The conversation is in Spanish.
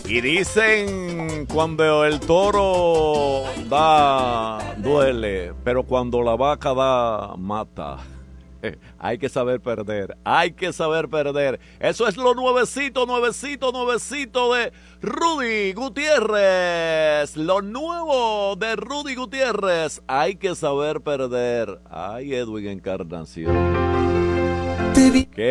Y dicen cuando el toro da, duele, pero cuando la vaca da, mata. Hay que saber perder, hay que saber perder. Eso es lo nuevecito, nuevecito, nuevecito de Rudy Gutiérrez. Lo nuevo de Rudy Gutiérrez. Hay que saber perder. Ay, Edwin Encarnación.